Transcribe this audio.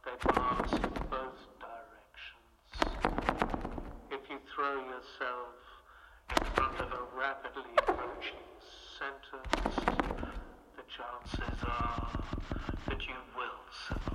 They pass in both directions. If you throw yourself in front of a rapidly approaching sentence, the chances are that you will survive.